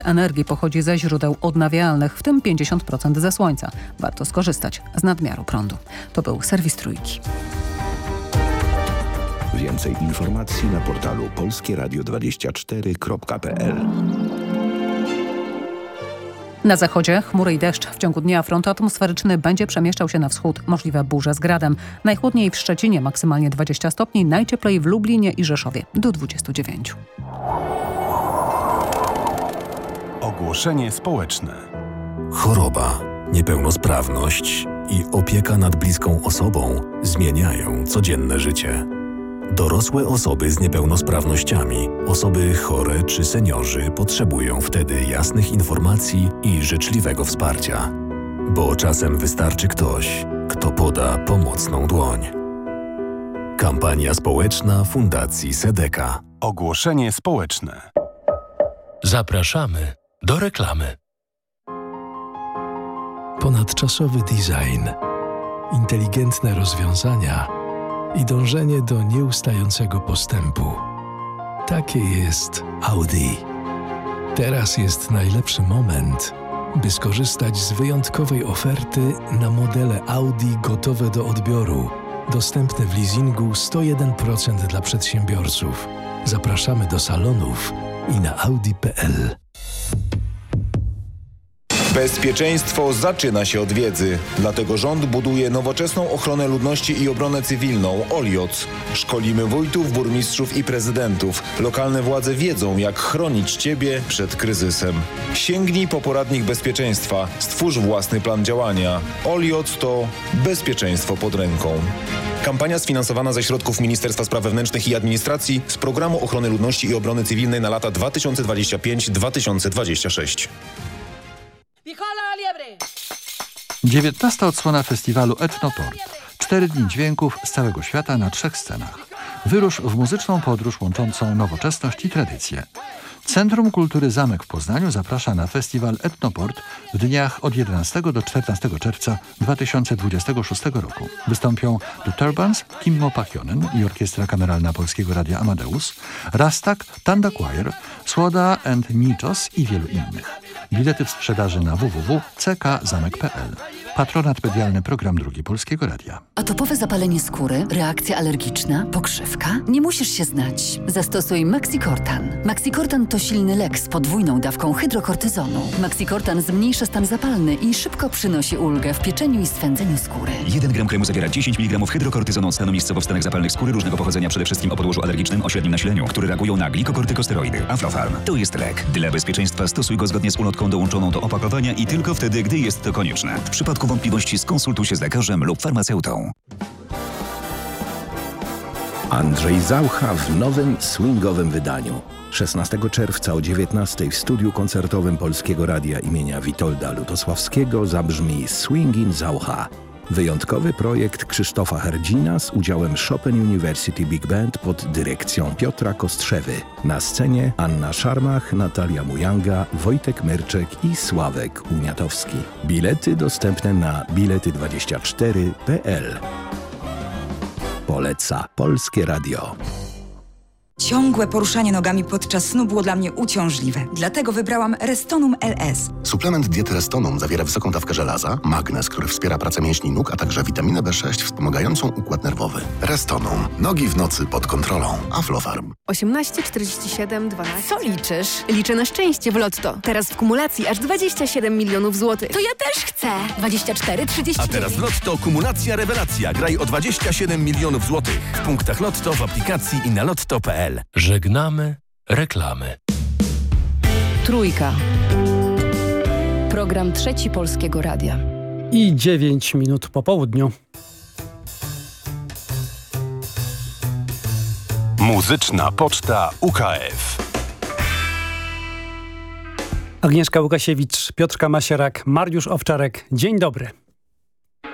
energii pochodzi ze źródeł odnawialnych, w tym 50% ze słońca. Warto skorzystać z nadmiaru prądu. To był serwis Trójki. Więcej informacji na portalu polskieradio24.pl. Na zachodzie chmury i deszcz. W ciągu dnia front atmosferyczny będzie przemieszczał się na wschód. Możliwe burze z gradem. Najchłodniej w Szczecinie, maksymalnie 20 stopni, najcieplej w Lublinie i Rzeszowie do 29. Ogłoszenie społeczne. Choroba, niepełnosprawność i opieka nad bliską osobą zmieniają codzienne życie. Dorosłe osoby z niepełnosprawnościami, osoby chore czy seniorzy potrzebują wtedy jasnych informacji i życzliwego wsparcia. Bo czasem wystarczy ktoś, kto poda pomocną dłoń. Kampania społeczna Fundacji Sedeka. Ogłoszenie społeczne. Zapraszamy do reklamy. Ponadczasowy design, inteligentne rozwiązania i dążenie do nieustającego postępu. Takie jest Audi. Teraz jest najlepszy moment, by skorzystać z wyjątkowej oferty na modele Audi gotowe do odbioru, dostępne w leasingu 101% dla przedsiębiorców. Zapraszamy do salonów i na audi.pl. Bezpieczeństwo zaczyna się od wiedzy. Dlatego rząd buduje nowoczesną ochronę ludności i obronę cywilną OLIOC. Szkolimy wójtów, burmistrzów i prezydentów. Lokalne władze wiedzą, jak chronić Ciebie przed kryzysem. Sięgnij po poradnik bezpieczeństwa. Stwórz własny plan działania. OLIOC to bezpieczeństwo pod ręką. Kampania sfinansowana ze środków Ministerstwa Spraw Wewnętrznych i Administracji z Programu Ochrony Ludności i Obrony Cywilnej na lata 2025-2026. 19. odsłona festiwalu Etnoport. 4 dni dźwięków z całego świata na 3 scenach. Wyrusz w muzyczną podróż łączącą nowoczesność i tradycję. Centrum Kultury Zamek w Poznaniu zaprasza na festiwal Etnoport w dniach od 11 do 14 czerwca 2026 roku. Wystąpią The Turbans, Kimmo Pachionen i Orkiestra Kameralna Polskiego Radia Amadeus, Rastak, Tanda Choir, Słoda and Nitos i wielu innych. Bilety w sprzedaży na www.ckzamek.pl. Patronat medialny Program Drugi Polskiego Radia. Atopowe zapalenie skóry, reakcja alergiczna, pokrzywka? Nie musisz się znać. Zastosuj Maxicortan. Maxicortan to silny lek z podwójną dawką hydrokortyzonu. Maxicortan zmniejsza stan zapalny i szybko przynosi ulgę w pieczeniu i swędzeniu skóry. 1 gram kremu zawiera 10 mg hydrokortyzonu od stanu miejscowo w stanach zapalnych skóry różnego pochodzenia, przede wszystkim o podłożu alergicznym o średnim nasileniu, które reagują na glikokortykosteroidy. Aflofarm to jest lek. Dla bezpieczeństwa stosuj go zgodnie z ulotką dołączoną do opakowania i tylko wtedy, gdy jest to konieczne. W przypadku wątpliwości skonsultuj się z lekarzem lub farmaceutą. Andrzej Zaucha w nowym swingowym wydaniu. 16 czerwca o 19 w studiu koncertowym Polskiego Radia imienia Witolda Lutosławskiego zabrzmi Swingin' Zaucha. Wyjątkowy projekt Krzysztofa Herdzina z udziałem Chopin University Big Band pod dyrekcją Piotra Kostrzewy. Na scenie Anna Szarmach, Natalia Mujanga, Wojtek Myrczek i Sławek Uniatowski. Bilety dostępne na bilety24.pl. Poleca Polskie Radio. Ciągłe poruszanie nogami podczas snu było dla mnie uciążliwe. Dlatego wybrałam Restonum LS. Suplement diety Restonum zawiera wysoką dawkę żelaza, magnez, który wspiera pracę mięśni nóg, a także witaminę B6 wspomagającą układ nerwowy. Restonum. Nogi w nocy pod kontrolą. Aflofarm. 18, 47, 12. Co liczysz? Liczę na szczęście w Lotto. Teraz w kumulacji aż 27 milionów złotych. To ja też chcę. 24, 39. A teraz w Lotto kumulacja rewelacja. Graj o 27 milionów złotych. W punktach Lotto, w aplikacji i na lotto.pl. Żegnamy reklamy. Trójka. Program Trzeci Polskiego Radia. I 9 minut po południu. Muzyczna Poczta UKF. Agnieszka Łukasiewicz, Piotr Masierak, Mariusz Owczarek. Dzień dobry.